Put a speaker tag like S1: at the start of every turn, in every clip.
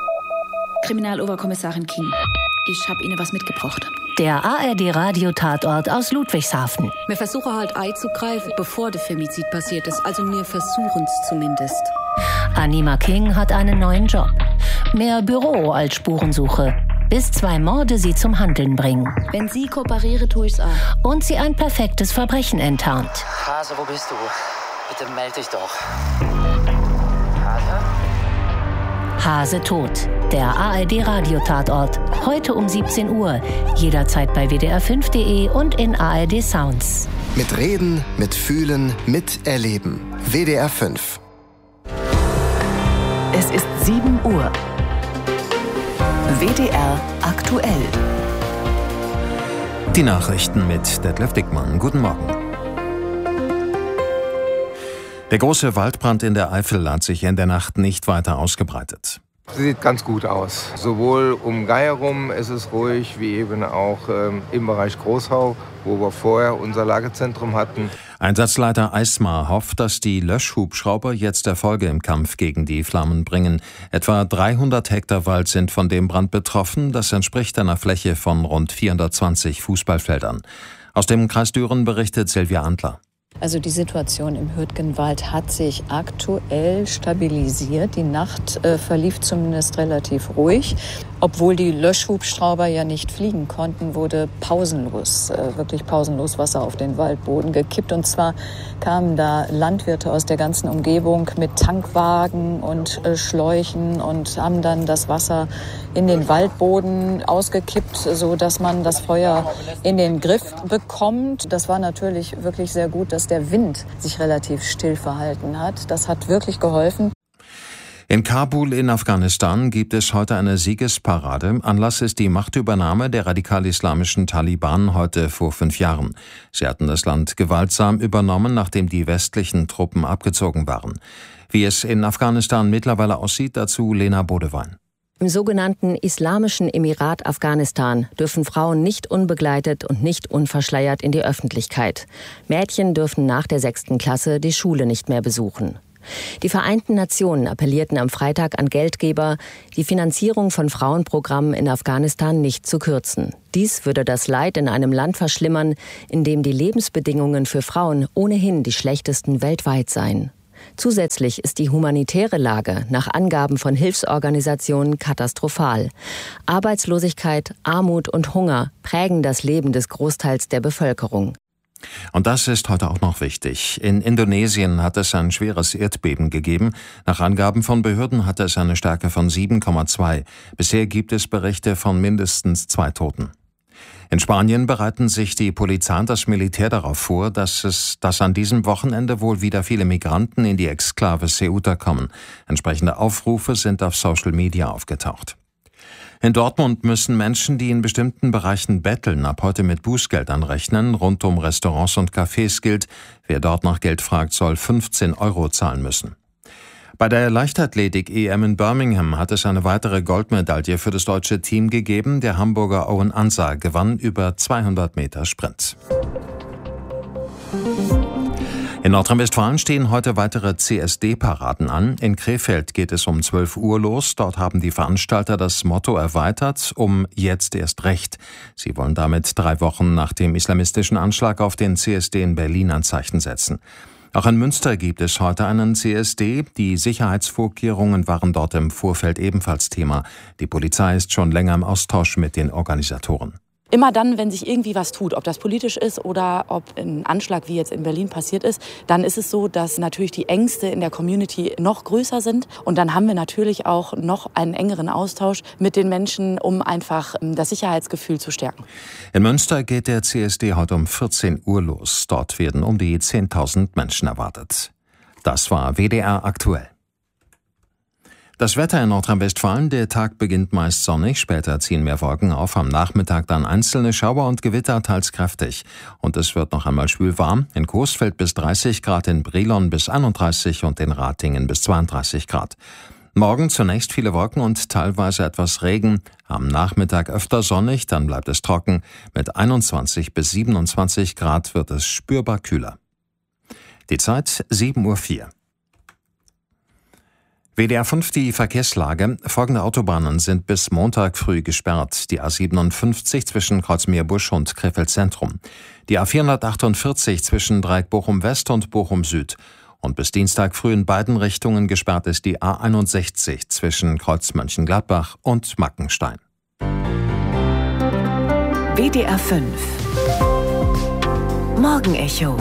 S1: Kriminaloberkommissarin King. Ich habe Ihnen was mitgebracht.
S2: Der ARD-Radio-Tatort aus Ludwigshafen.
S1: Wir versuchen halt einzugreifen, bevor der Femizid passiert ist. Also wir versuchen es zumindest.
S2: Anima King hat einen neuen Job. Mehr Büro als Spurensuche. Bis 2 Morde sie zum Handeln bringen.
S1: Wenn Sie kooperieren, tue ich's auch.
S2: Und sie ein perfektes Verbrechen enttarnt.
S3: Hase, wo bist du? Bitte melde dich doch.
S2: Hase tot. Der ARD-Radio-Tatort. Heute um 17 Uhr. Jederzeit bei wdr5.de und in ARD Sounds.
S4: Mit Reden, mit Fühlen, mit Erleben. WDR 5.
S5: Es ist 7 Uhr. WDR aktuell.
S6: Die Nachrichten mit Detlef Dickmann. Guten Morgen. Der große Waldbrand in der Eifel hat sich in der Nacht nicht weiter ausgebreitet.
S7: Sieht ganz gut aus. Sowohl um Geier rum ist es ruhig, wie eben auch im Bereich Großhau, wo wir vorher unser Lagezentrum hatten.
S6: Einsatzleiter Eismar hofft, dass die Löschhubschrauber jetzt Erfolge im Kampf gegen die Flammen bringen. Etwa 300 Hektar Wald sind von dem Brand betroffen. Das entspricht einer Fläche von rund 420 Fußballfeldern. Aus dem Kreis Düren berichtet Silvia Antler.
S8: Also die Situation im Hürtgenwald hat sich aktuell stabilisiert. Die Nacht verlief zumindest relativ ruhig. Obwohl die Löschhubschrauber ja nicht fliegen konnten, wurde wirklich pausenlos Wasser auf den Waldboden gekippt. Und zwar kamen da Landwirte aus der ganzen Umgebung mit Tankwagen und Schläuchen und haben dann das Wasser in den Waldboden ausgekippt, so dass man das Feuer in den Griff bekommt. Das war natürlich wirklich sehr gut, dass der Wind sich relativ still verhalten hat. Das hat wirklich geholfen.
S6: In Kabul in Afghanistan gibt es heute eine Siegesparade. Anlass ist die Machtübernahme der radikal-islamischen Taliban heute vor 5 Jahren. Sie hatten das Land gewaltsam übernommen, nachdem die westlichen Truppen abgezogen waren. Wie es in Afghanistan mittlerweile aussieht, dazu Lena Bodewein.
S2: Im sogenannten Islamischen Emirat Afghanistan dürfen Frauen nicht unbegleitet und nicht unverschleiert in die Öffentlichkeit. Mädchen dürfen nach der 6. Klasse die Schule nicht mehr besuchen. Die Vereinten Nationen appellierten am Freitag an Geldgeber, die Finanzierung von Frauenprogrammen in Afghanistan nicht zu kürzen. Dies würde das Leid in einem Land verschlimmern, in dem die Lebensbedingungen für Frauen ohnehin die schlechtesten weltweit seien. Zusätzlich ist die humanitäre Lage nach Angaben von Hilfsorganisationen katastrophal. Arbeitslosigkeit, Armut und Hunger prägen das Leben des Großteils der Bevölkerung.
S6: Und das ist heute auch noch wichtig. In Indonesien hat es ein schweres Erdbeben gegeben. Nach Angaben von Behörden hatte es eine Stärke von 7,2. Bisher gibt es Berichte von mindestens 2 Toten. In Spanien bereiten sich die Polizei und das Militär darauf vor, dass an diesem Wochenende wohl wieder viele Migranten in die Exklave Ceuta kommen. Entsprechende Aufrufe sind auf Social Media aufgetaucht. In Dortmund müssen Menschen, die in bestimmten Bereichen betteln, ab heute mit Bußgeldern rechnen. Rund um Restaurants und Cafés gilt, wer dort nach Geld fragt, soll 15 € zahlen müssen. Bei der Leichtathletik-EM in Birmingham hat es eine weitere Goldmedaille für das deutsche Team gegeben. Der Hamburger Owen Ansah gewann über 200 Meter Sprint. In Nordrhein-Westfalen stehen heute weitere CSD-Paraden an. In Krefeld geht es um 12 Uhr los. Dort haben die Veranstalter das Motto erweitert um Jetzt erst recht. Sie wollen damit 3 Wochen nach dem islamistischen Anschlag auf den CSD in Berlin ein Zeichen setzen. Auch in Münster gibt es heute einen CSD. Die Sicherheitsvorkehrungen waren dort im Vorfeld ebenfalls Thema. Die Polizei ist schon länger im Austausch mit den Organisatoren.
S9: Immer dann, wenn sich irgendwie was tut, ob das politisch ist oder ob ein Anschlag wie jetzt in Berlin passiert ist, dann ist es so, dass natürlich die Ängste in der Community noch größer sind. Und dann haben wir natürlich auch noch einen engeren Austausch mit den Menschen, um einfach das Sicherheitsgefühl zu stärken.
S6: In Münster geht der CSD heute um 14 Uhr los. Dort werden um die 10.000 Menschen erwartet. Das war WDR aktuell. Das Wetter in Nordrhein-Westfalen, der Tag beginnt meist sonnig, später ziehen mehr Wolken auf, am Nachmittag dann einzelne Schauer und Gewitter, teils kräftig. Und es wird noch einmal schwül warm, in Coesfeld bis 30 Grad, in Brilon bis 31 und in Ratingen bis 32 Grad. Morgen zunächst viele Wolken und teilweise etwas Regen, am Nachmittag öfter sonnig, dann bleibt es trocken, mit 21 bis 27 Grad wird es spürbar kühler. Die Zeit 7:04 Uhr. WDR 5, die Verkehrslage. Folgende Autobahnen sind bis Montag früh gesperrt. Die A57 zwischen Kreuzmeerbusch und Krefeld Zentrum. Die A448 zwischen Dreieck Bochum West und Bochum Süd. Und bis Dienstag früh in beiden Richtungen gesperrt ist die A61 zwischen Kreuz Mönchengladbach und Mackenstein.
S5: WDR 5 Morgenecho.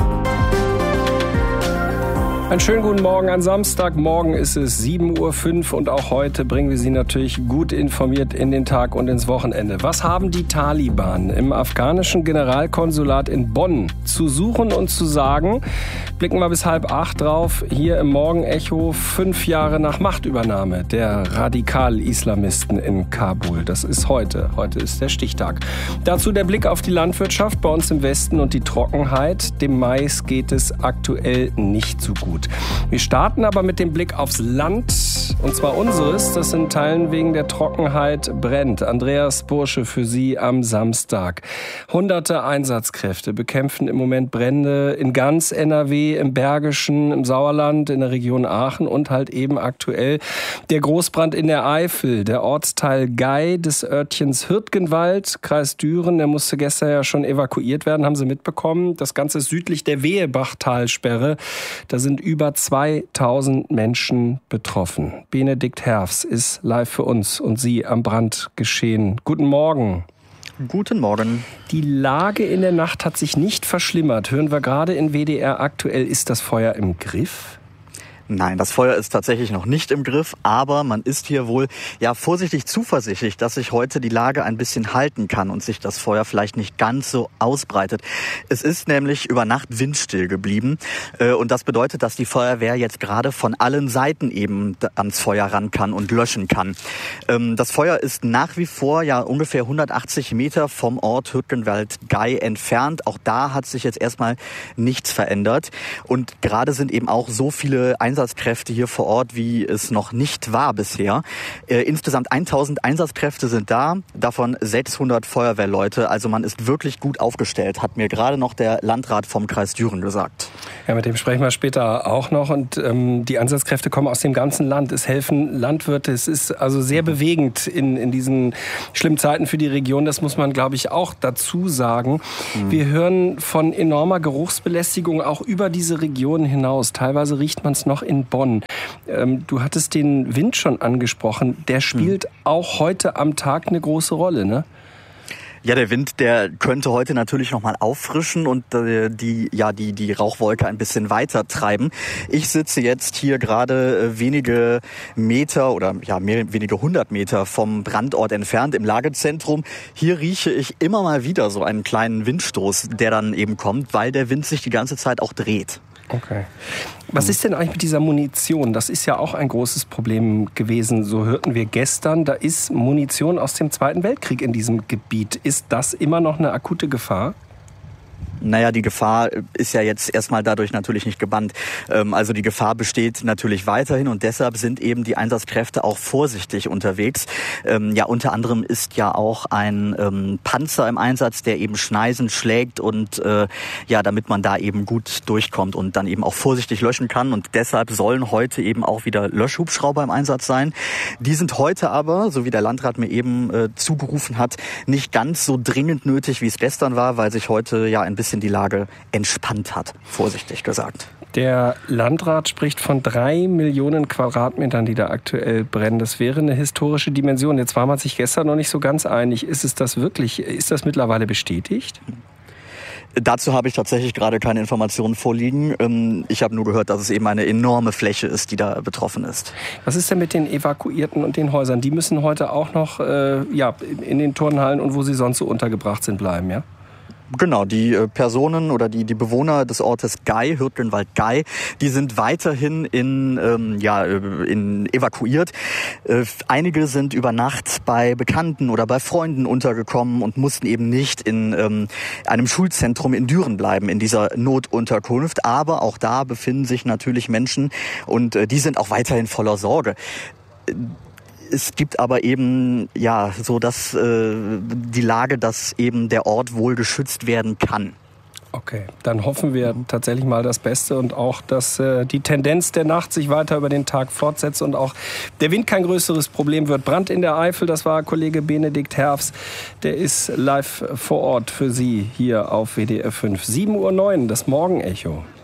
S10: Einen schönen guten Morgen an Samstagmorgen, ist es 7:05 Uhr und auch heute bringen wir Sie natürlich gut informiert in den Tag und ins Wochenende. Was haben die Taliban im afghanischen Generalkonsulat in Bonn zu suchen und zu sagen? Blicken wir bis 7:30 drauf, hier im Morgenecho, 5 Jahre nach Machtübernahme der Radikal-Islamisten in Kabul. Das ist heute. Heute ist der Stichtag. Dazu der Blick auf die Landwirtschaft bei uns im Westen und die Trockenheit. Dem Mais geht es aktuell nicht so gut. Wir starten aber mit dem Blick aufs Land, und zwar unseres, das in Teilen wegen der Trockenheit brennt. Andreas Bursche für Sie am Samstag. Hunderte Einsatzkräfte bekämpfen im Moment Brände in ganz NRW, im Bergischen, im Sauerland, in der Region Aachen und halt eben aktuell der Großbrand in der Eifel. Der Ortsteil Gei des Örtchens Hürtgenwald, Kreis Düren, der musste gestern ja schon evakuiert werden, haben Sie mitbekommen. Das Ganze ist südlich der Wehebachtalsperre. Da sind über 2000 Menschen betroffen. Benedikt Herfs ist live für uns und Sie am Brandgeschehen. Guten Morgen.
S11: Guten Morgen.
S10: Die Lage in der Nacht hat sich nicht verschlimmert. Hören wir gerade in WDR aktuell. Ist das Feuer im Griff?
S11: Nein, das Feuer ist tatsächlich noch nicht im Griff, aber man ist hier wohl vorsichtig zuversichtlich, dass sich heute die Lage ein bisschen halten kann und sich das Feuer vielleicht nicht ganz so ausbreitet. Es ist nämlich über Nacht windstill geblieben und das bedeutet, dass die Feuerwehr jetzt gerade von allen Seiten eben ans Feuer ran kann und löschen kann. Das Feuer ist nach wie vor ungefähr 180 Meter vom Ort Hürtgenwald-Gei entfernt. Auch da hat sich jetzt erstmal nichts verändert und gerade sind eben auch so viele Einsatzkräfte hier vor Ort, wie es noch nicht war bisher. Insgesamt 1000 Einsatzkräfte sind da, davon 600 Feuerwehrleute. Also man ist wirklich gut aufgestellt, hat mir gerade noch der Landrat vom Kreis Düren gesagt.
S10: Ja, mit dem sprechen wir später auch noch. Und die Einsatzkräfte kommen aus dem ganzen Land. Es helfen Landwirte. Es ist also sehr bewegend in diesen schlimmen Zeiten für die Region. Das muss man, glaube ich, auch dazu sagen. Wir hören von enormer Geruchsbelästigung auch über diese Region hinaus. Teilweise riecht man es noch in Bonn. Du hattest den Wind schon angesprochen. Der spielt auch heute am Tag eine große Rolle, ne?
S11: Ja, der Wind, der könnte heute natürlich nochmal auffrischen und die Rauchwolke ein bisschen weiter treiben. Ich sitze jetzt hier gerade wenige Meter oder wenige 100 Meter vom Brandort entfernt im Lagezentrum. Hier rieche ich immer mal wieder so einen kleinen Windstoß, der dann eben kommt, weil der Wind sich die ganze Zeit auch dreht.
S10: Okay. Was ist denn eigentlich mit dieser Munition? Das ist ja auch ein großes Problem gewesen, so hörten wir gestern. Da ist Munition aus dem Zweiten Weltkrieg in diesem Gebiet. Ist das immer noch eine akute Gefahr?
S11: Naja, die Gefahr ist ja jetzt erstmal dadurch natürlich nicht gebannt. Also die Gefahr besteht natürlich weiterhin und deshalb sind eben die Einsatzkräfte auch vorsichtig unterwegs. Unter anderem ist ja auch ein Panzer im Einsatz, der eben Schneisen schlägt und damit man da eben gut durchkommt und dann eben auch vorsichtig löschen kann. Und deshalb sollen heute eben auch wieder Löschhubschrauber im Einsatz sein. Die sind heute aber, so wie der Landrat mir eben zugerufen hat, nicht ganz so dringend nötig, wie es gestern war, weil sich heute ein bisschen die Lage entspannt hat, vorsichtig gesagt.
S10: Der Landrat spricht von 3 Millionen Quadratmetern, die da aktuell brennen. Das wäre eine historische Dimension. Jetzt war man sich gestern noch nicht so ganz einig. Ist es das wirklich? Ist das mittlerweile bestätigt?
S11: Dazu habe ich tatsächlich gerade keine Informationen vorliegen. Ich habe nur gehört, dass es eben eine enorme Fläche ist, die da betroffen ist.
S10: Was ist denn mit den Evakuierten und den Häusern? Die müssen heute auch noch in den Turnhallen und wo sie sonst so untergebracht sind bleiben, ja?
S11: Genau, die Personen oder die Bewohner des Ortes Gei, Hürtgenwald-Gei, die sind weiterhin evakuiert. Einige sind über Nacht bei Bekannten oder bei Freunden untergekommen und mussten eben nicht in einem Schulzentrum in Düren bleiben, in dieser Notunterkunft. Aber auch da befinden sich natürlich Menschen und die sind auch weiterhin voller Sorge. Es gibt aber eben so dass die Lage, dass eben der Ort wohl geschützt werden kann.
S10: Okay, dann hoffen wir tatsächlich mal das Beste und auch, dass die Tendenz der Nacht sich weiter über den Tag fortsetzt und auch der Wind kein größeres Problem wird. Brand in der Eifel, das war Kollege Benedikt Herfs, der ist live vor Ort für Sie hier auf WDR 5. 7:09 Uhr, das Morgenecho.